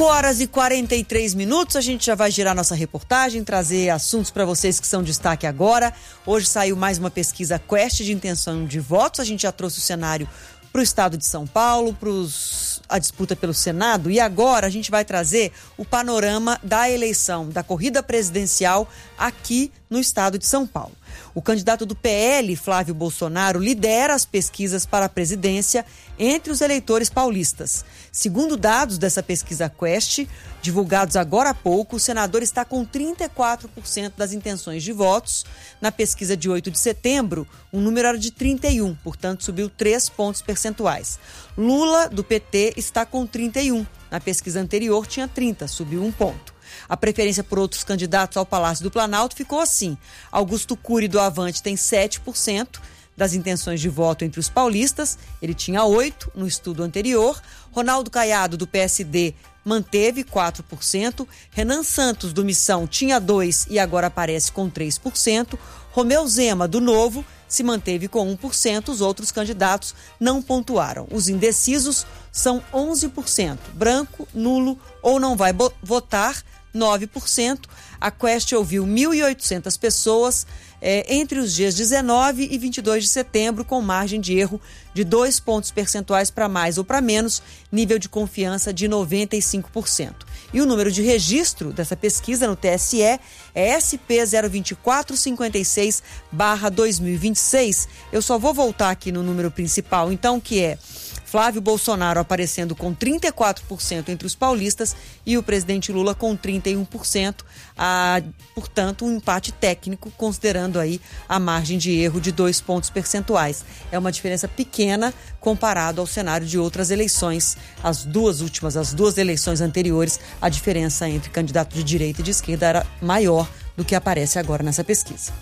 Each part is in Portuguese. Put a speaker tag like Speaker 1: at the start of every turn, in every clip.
Speaker 1: 5h43, a gente já vai girar nossa reportagem, trazer assuntos para vocês que são destaque agora. Hoje saiu mais uma pesquisa Quest de intenção de votos, a gente já trouxe o cenário para o estado de São Paulo, a disputa pelo Senado, e agora a gente vai trazer o panorama da eleição, da corrida presidencial aqui no estado de São Paulo. O candidato do PL, Flávio Bolsonaro, lidera as pesquisas para a presidência entre os eleitores paulistas. Segundo dados dessa pesquisa Quest, divulgados agora há pouco, o senador está com 34% das intenções de votos. Na pesquisa de 8 de setembro, o número era de 31%, portanto subiu 3 pontos percentuais. Lula, do PT, está com 31%. Na pesquisa anterior tinha 30%, subiu 1 ponto. A preferência por outros candidatos ao Palácio do Planalto ficou assim. Augusto Cury, do Avante, tem 7% das intenções de voto entre os paulistas. Ele tinha 8% no estudo anterior. Ronaldo Caiado, do PSD, manteve 4%. Renan Santos, do Missão, tinha 2% e agora aparece com 3%. Romeu Zema, do Novo, se manteve com 1%. Os outros candidatos não pontuaram. Os indecisos são 11%. Branco, nulo ou não vai votar, 9%. A Quest ouviu 1.800 pessoas entre os dias 19 e 22 de setembro, com margem de erro de 2 pontos percentuais para mais ou para menos, nível de confiança de 95%. E o número de registro dessa pesquisa no TSE é SP 02456/2026. Eu só vou voltar aqui no número principal, então, que é Flávio Bolsonaro aparecendo com 34% entre os paulistas e o presidente Lula com 31%, portanto, um empate técnico, considerando aí a margem de erro de 2 pontos percentuais. É uma diferença pequena comparado ao cenário de outras eleições. As duas eleições anteriores, a diferença entre candidato de direita e de esquerda era maior do que aparece agora nessa pesquisa.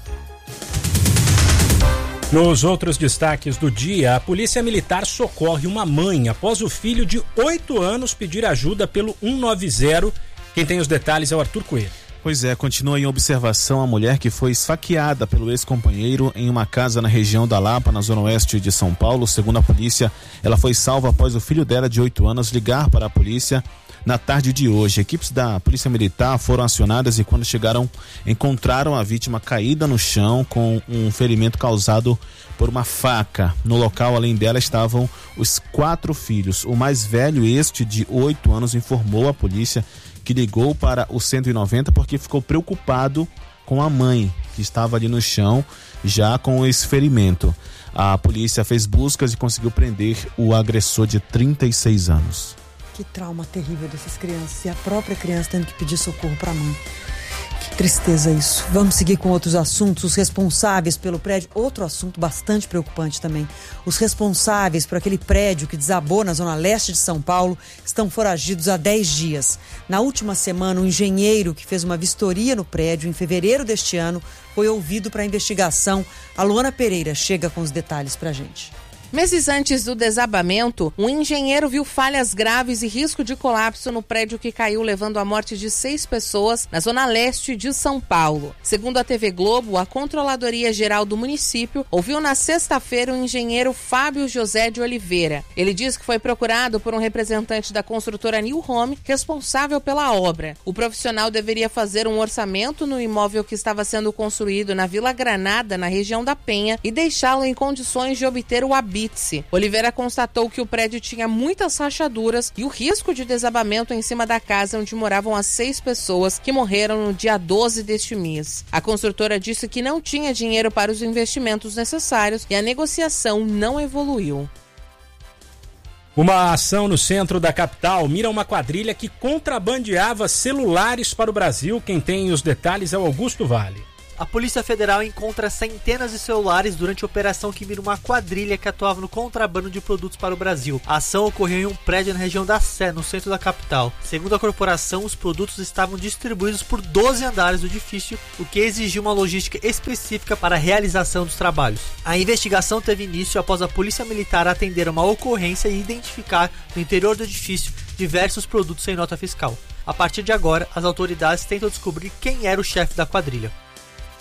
Speaker 2: Nos outros destaques do dia, a Polícia Militar socorre uma mãe após o filho de 8 anos pedir ajuda pelo 190. Quem tem os detalhes é o Arthur Coelho.
Speaker 3: Pois é, continua em observação a mulher que foi esfaqueada pelo ex-companheiro em uma casa na região da Lapa, na zona oeste de São Paulo. Segundo a polícia, ela foi salva após o filho dela de 8 anos ligar para a polícia na tarde de hoje. Equipes da Polícia Militar foram acionadas e quando chegaram, encontraram a vítima caída no chão com um ferimento causado por uma faca. No local, além dela, estavam os 4 filhos. O mais velho, este de 8 anos, informou à polícia que ligou para o 190 porque ficou preocupado com a mãe, que estava ali no chão, já com esse ferimento. A polícia fez buscas e conseguiu prender o agressor de 36 anos.
Speaker 1: Que trauma terrível dessas crianças, e a própria criança tendo que pedir socorro para a mãe. Que tristeza isso. Vamos seguir com outros assuntos. Os responsáveis pelo prédio, outro assunto bastante preocupante também. Os responsáveis por aquele prédio que desabou na zona leste de São Paulo estão foragidos há 10 dias. Na última semana, um engenheiro que fez uma vistoria no prédio em fevereiro deste ano foi ouvido para a investigação. A Luana Pereira chega com os detalhes para a gente.
Speaker 4: Meses antes do desabamento, um engenheiro viu falhas graves e risco de colapso no prédio que caiu, levando à morte de 6 pessoas na zona leste de São Paulo. Segundo a TV Globo, a Controladoria Geral do município ouviu na sexta-feira o engenheiro Fábio José de Oliveira. Ele diz que foi procurado por um representante da construtora New Home, responsável pela obra. O profissional deveria fazer um orçamento no imóvel que estava sendo construído na Vila Granada, na região da Penha, e deixá-lo em condições de obter o habite. Oliveira constatou que o prédio tinha muitas rachaduras e o risco de desabamento em cima da casa onde moravam as 6 pessoas que morreram no dia 12 deste mês. A construtora disse que não tinha dinheiro para os investimentos necessários e a negociação não evoluiu.
Speaker 2: Uma ação no centro da capital mira uma quadrilha que contrabandeava celulares para o Brasil. Quem tem os detalhes é o Augusto Vale.
Speaker 5: A Polícia Federal encontra centenas de celulares durante a operação que mira uma quadrilha que atuava no contrabando de produtos para o Brasil. A ação ocorreu em um prédio na região da Sé, no centro da capital. Segundo a corporação, os produtos estavam distribuídos por 12 andares do edifício, o que exigiu uma logística específica para a realização dos trabalhos. A investigação teve início após a Polícia Militar atender uma ocorrência e identificar no interior do edifício diversos produtos sem nota fiscal. A partir de agora, as autoridades tentam descobrir quem era o chefe da quadrilha.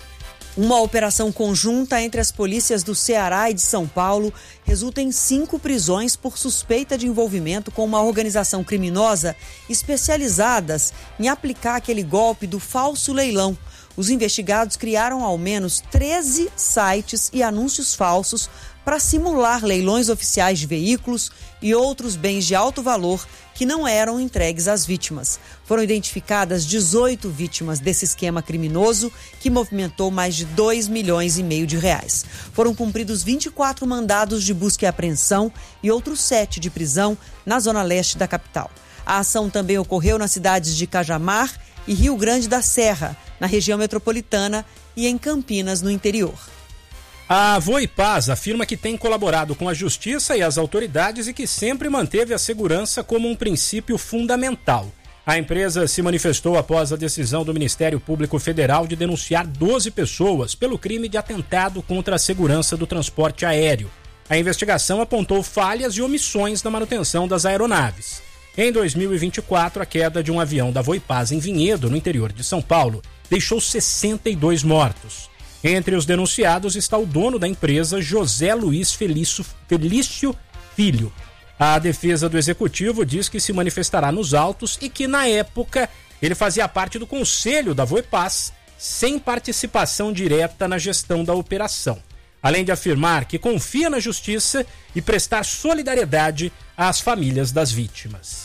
Speaker 1: Uma operação conjunta entre as polícias do Ceará e de São Paulo resulta em 5 prisões por suspeita de envolvimento com uma organização criminosa especializadas em aplicar aquele golpe do falso leilão. Os investigados criaram ao menos 13 sites e anúncios falsos para simular leilões oficiais de veículos e outros bens de alto valor que não eram entregues às vítimas. Foram identificadas 18 vítimas desse esquema criminoso que movimentou mais de 2,5 milhões de reais. Foram cumpridos 24 mandados de busca e apreensão e outros 7 de prisão na zona leste da capital. A ação também ocorreu nas cidades de Cajamar e Rio Grande da Serra, na região metropolitana e em Campinas, no interior.
Speaker 2: A Voipaz afirma que tem colaborado com a Justiça e as autoridades e que sempre manteve a segurança como um princípio fundamental. A empresa se manifestou após a decisão do Ministério Público Federal de denunciar 12 pessoas pelo crime de atentado contra a segurança do transporte aéreo. A investigação apontou falhas e omissões na manutenção das aeronaves. Em 2024, a queda de um avião da Voipaz em Vinhedo, no interior de São Paulo, deixou 62 mortos. Entre os denunciados está o dono da empresa, José Luiz Felício Filho. A defesa do executivo diz que se manifestará nos autos e que, na época, ele fazia parte do conselho da Voipaz, sem participação direta na gestão da operação. Além de afirmar que confia na justiça e prestar solidariedade às famílias das vítimas.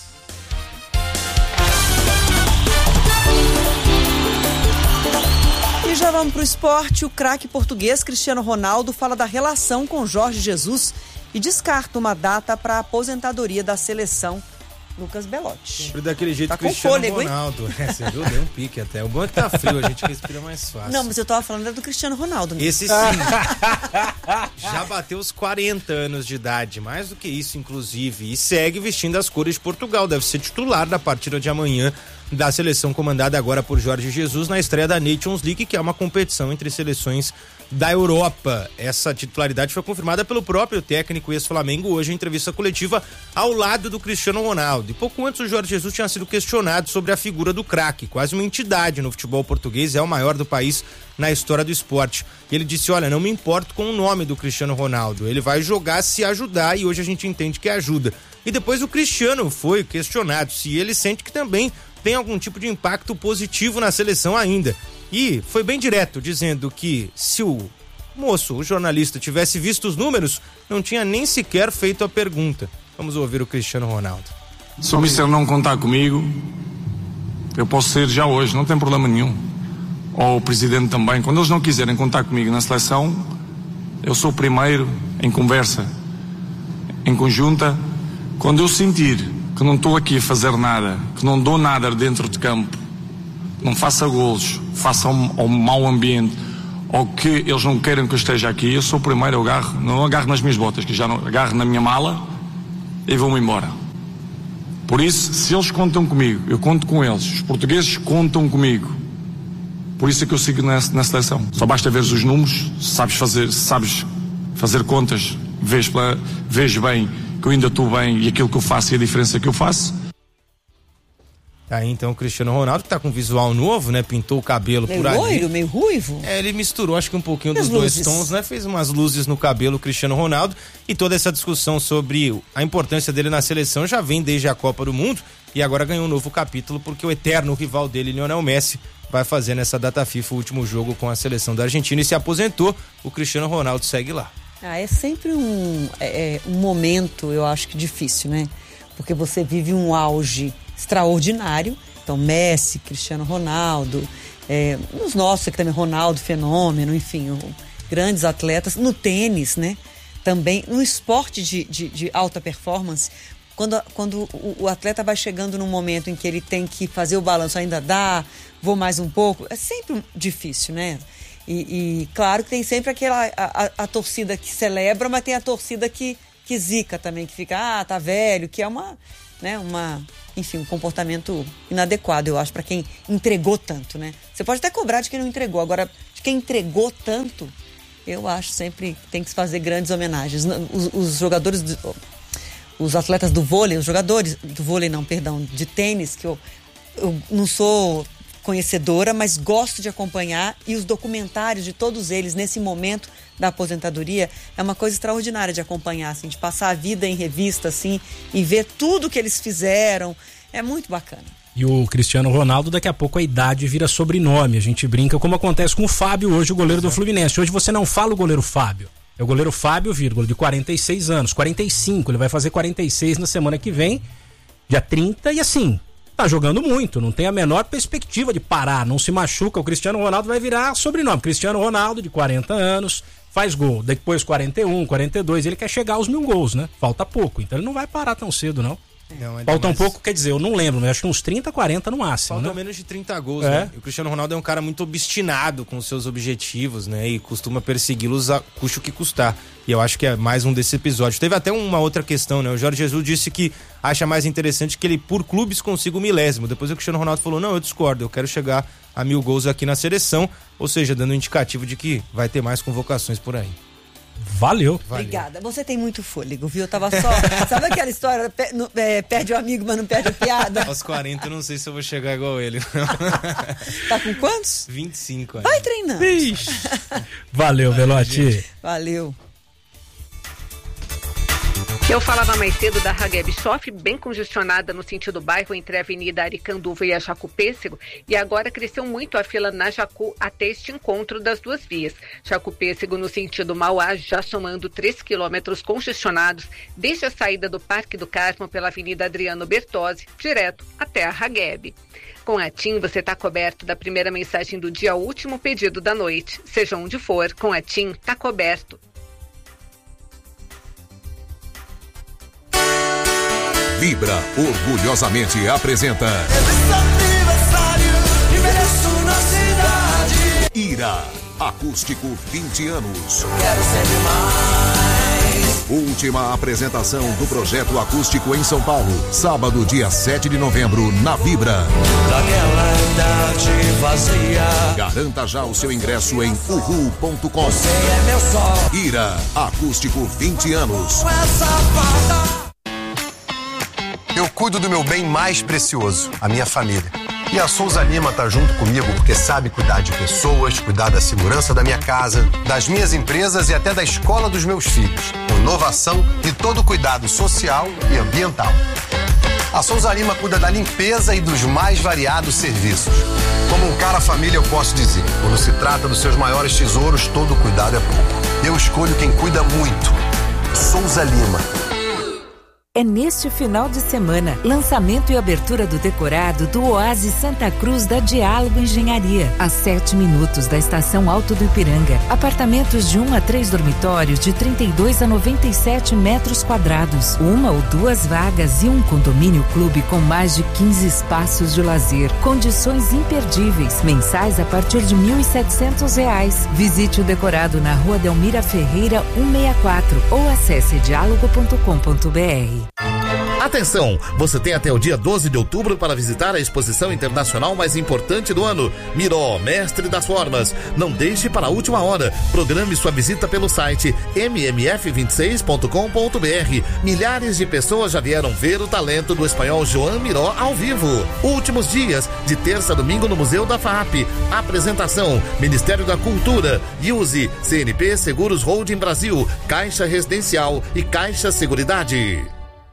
Speaker 1: E já vamos para o esporte. O craque português Cristiano Ronaldo fala da relação com Jorge Jesus e descarta uma data para a aposentadoria da seleção. Lucas Belotti.
Speaker 6: Sempre daquele jeito,
Speaker 1: tá
Speaker 6: Cristiano
Speaker 1: com fôlego,
Speaker 6: Ronaldo. Você viu? Deu um pique até. O bom é que tá frio, a gente respira mais fácil.
Speaker 1: Não, mas eu tava falando do Cristiano Ronaldo. Mesmo.
Speaker 6: Esse sim. Já bateu os 40 anos de idade, mais do que isso, inclusive. E segue vestindo as cores de Portugal. Deve ser titular da partida de amanhã da seleção comandada agora por Jorge Jesus na estreia da Nations League, que é uma competição entre seleções da Europa. Essa titularidade foi confirmada pelo próprio técnico ex-Flamengo hoje em entrevista coletiva ao lado do Cristiano Ronaldo. E pouco antes o Jorge Jesus tinha sido questionado sobre a figura do craque, quase uma entidade no futebol português, é o maior do país na história do esporte. E ele disse, olha, não me importo com o nome do Cristiano Ronaldo, ele vai jogar se ajudar e hoje a gente entende que ajuda. E depois o Cristiano foi questionado se ele sente que também tem algum tipo de impacto positivo na seleção ainda. E foi bem direto, dizendo que se o jornalista, tivesse visto os números, não tinha nem sequer feito a pergunta. Vamos ouvir o Cristiano Ronaldo.
Speaker 7: Se o Mister não contar comigo, eu posso sair já hoje, não tem problema nenhum. Ou o Presidente também. Quando eles não quiserem contar comigo na seleção, eu sou o primeiro em conversa, em conjunta. Quando eu sentir que não estou aqui a fazer nada, que não dou nada dentro de campo, não faça golos, faça um mau ambiente, ou que eles não queiram que eu esteja aqui, eu sou o primeiro, eu não agarro nas minhas botas, que já não agarro na minha mala e vou-me embora. Por isso, se eles contam comigo, eu conto com eles, os portugueses contam comigo. Por isso é que eu sigo na seleção. Só basta ver os números, sabes fazer contas, vês bem que eu ainda estou bem e aquilo que eu faço e a diferença que eu faço.
Speaker 6: Aí então o Cristiano Ronaldo, que tá com visual novo, né? Pintou o cabelo
Speaker 1: meio
Speaker 6: por ali.
Speaker 1: Loiro, meio ruivo.
Speaker 6: Ele misturou acho que um pouquinho dos dois tons, né? Fez umas luzes no cabelo, o Cristiano Ronaldo. E toda essa discussão sobre a importância dele na seleção já vem desde a Copa do Mundo. E agora ganhou um novo capítulo, porque o eterno rival dele, Lionel Messi, vai fazer nessa data FIFA o último jogo com a seleção da Argentina e se aposentou. O Cristiano Ronaldo segue lá.
Speaker 1: É sempre um momento, eu acho que difícil, né? Porque você vive um auge extraordinário. Então, Messi, Cristiano Ronaldo, os nossos aqui também, Ronaldo, Fenômeno, enfim, grandes atletas. No tênis, né? Também, no esporte de alta performance, quando o atleta vai chegando num momento em que ele tem que fazer o balanço, ainda dá, vou mais um pouco, é sempre difícil, né? E claro que tem sempre aquela a torcida que celebra, mas tem a torcida que zica também, que fica, tá velho, que é enfim, um comportamento inadequado, eu acho, para quem entregou tanto, né? Você pode até cobrar de quem não entregou, agora, de quem entregou tanto, eu acho sempre que tem que se fazer grandes homenagens. Os jogadores, os atletas do vôlei, os jogadores do vôlei, de tênis, que eu não sou conhecedora, mas gosto de acompanhar, e os documentários de todos eles nesse momento da aposentadoria é uma coisa extraordinária de acompanhar, assim, de passar a vida em revista, assim, e ver tudo que eles fizeram. É muito bacana.
Speaker 2: E o Cristiano Ronaldo, daqui a pouco a idade vira sobrenome. A gente brinca, como acontece com o Fábio hoje, o goleiro do Fluminense. Hoje você não fala o goleiro Fábio. É o goleiro Fábio, vírgula, de 46 anos. 45, ele vai fazer 46 na semana que vem, dia 30, e assim, tá jogando muito. Não tem a menor perspectiva de parar, não se machuca. O Cristiano Ronaldo vai virar sobrenome. Cristiano Ronaldo, de 40 anos, faz gol. Depois 41, 42, ele quer chegar aos 1000 gols, né? Falta pouco, então ele não vai parar tão cedo, não. Falta um pouco, quer dizer, eu não lembro, mas acho que uns 30, 40 no máximo.
Speaker 6: Falta
Speaker 2: né?
Speaker 6: menos de 30 gols, né? E o Cristiano Ronaldo é um cara muito obstinado com os seus objetivos, né? E costuma persegui-los a custe o que custar. E eu acho que é mais um desses episódios. Teve até uma outra questão, né? O Jorge Jesus disse que acha mais interessante que ele, por clubes, consiga o milésimo. Depois o Cristiano Ronaldo falou, não, eu discordo, eu quero chegar a 1000 gols aqui na seleção. Ou seja, dando um indicativo de que vai ter mais convocações por aí.
Speaker 2: Valeu.
Speaker 1: Obrigada. Você tem muito fôlego, viu? Eu tava só... Sabe aquela história, perde o amigo, mas não perde a piada?
Speaker 6: Aos 40 eu não sei se eu vou chegar igual ele.
Speaker 1: Tá com quantos?
Speaker 6: 25.
Speaker 1: Vai treinando.
Speaker 2: Valeu, Belotti.
Speaker 1: Valeu.
Speaker 4: Eu falava mais cedo da Hageb Shof, bem congestionada no sentido bairro entre a Avenida Aricanduva e a Jacu Pêssego, e agora cresceu muito a fila na Jacu até este encontro das duas vias. Jacu Pêssego no sentido Mauá, já somando 3 quilômetros congestionados, desde a saída do Parque do Carmo pela Avenida Adriano Bertozzi, direto até a Hageb. Com a TIM, você está coberto da primeira mensagem do dia ao último pedido da noite. Seja onde for, com a TIM, está coberto.
Speaker 8: Vibra orgulhosamente apresenta Ira, acústico 20 anos. Última apresentação do projeto acústico em São Paulo, sábado, dia 7 de novembro, na Vibra. Garanta já o seu ingresso em uhu.com. Ira, acústico 20 anos.
Speaker 9: Eu cuido do meu bem mais precioso, a minha família. E a Souza Lima tá junto comigo porque sabe cuidar de pessoas, cuidar da segurança da minha casa, das minhas empresas e até da escola dos meus filhos. Com inovação e todo o cuidado social e ambiental. A Souza Lima cuida da limpeza e dos mais variados serviços. Como um cara família, eu posso dizer, quando se trata dos seus maiores tesouros, todo cuidado é pouco. Eu escolho quem cuida muito. Souza Lima.
Speaker 10: É neste final de semana, lançamento e abertura do decorado do Oásis Santa Cruz da Diálogo Engenharia, a 7 minutos da estação Alto do Ipiranga. Apartamentos de 1 a 3 dormitórios de 32 a 97 metros quadrados, 1 ou 2 vagas e um condomínio clube com mais de 15 espaços de lazer. Condições imperdíveis, mensais a partir de R$ 1.700. Visite o decorado na Rua Delmira Ferreira 164 ou acesse diálogo.com.br.
Speaker 11: Atenção, você tem até o dia 12 de outubro para visitar a exposição internacional mais importante do ano, Miró, Mestre das Formas. Não deixe para a última hora. Programe sua visita pelo site mmf26.com.br. Milhares de pessoas já vieram ver o talento do espanhol Joan Miró ao vivo. Últimos dias, de terça a domingo no Museu da FAAP. Apresentação, Ministério da Cultura, Use, CNP Seguros Holding Brasil, Caixa Residencial e Caixa Seguridade.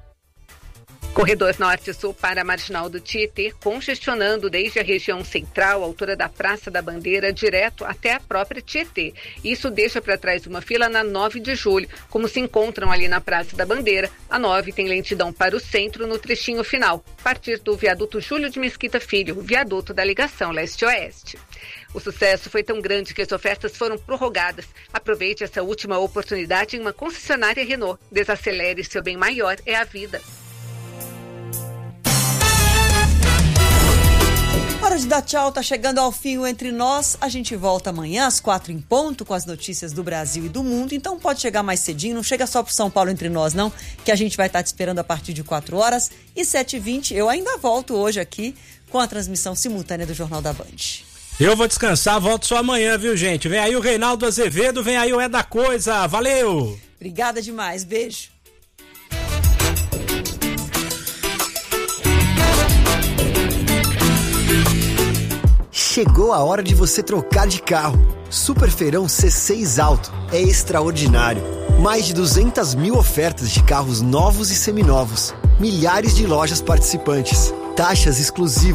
Speaker 4: Corredor Norte-Sul para a Marginal do Tietê, congestionando desde a região central, altura da Praça da Bandeira, direto até a própria Tietê. Isso deixa para trás uma fila na 9 de julho. Como se encontram ali na Praça da Bandeira, a 9 tem lentidão para o centro no trechinho final, a partir do viaduto Júlio de Mesquita Filho, o viaduto da ligação leste-oeste. O sucesso foi tão grande que as ofertas foram prorrogadas. Aproveite essa última oportunidade em uma concessionária Renault. Desacelere, seu bem maior é a vida.
Speaker 1: Hora de dar tchau, tá chegando ao fim o Entre Nós. A gente volta amanhã às 4 em ponto com as notícias do Brasil e do mundo. Então pode chegar mais cedinho, não chega só pro São Paulo Entre Nós não, que a gente vai estar te esperando a partir de 4 horas. E 7h20 eu ainda volto hoje aqui com a transmissão simultânea do Jornal da Band.
Speaker 2: Eu vou descansar, volto só amanhã, viu, gente? Vem aí o Reinaldo Azevedo, vem aí o É da Coisa. Valeu!
Speaker 1: Obrigada demais, beijo.
Speaker 12: Chegou a hora de você trocar de carro. Super Feirão C6 Alto é extraordinário. Mais de 200 mil ofertas de carros novos e seminovos. Milhares de lojas participantes. Taxas exclusivas.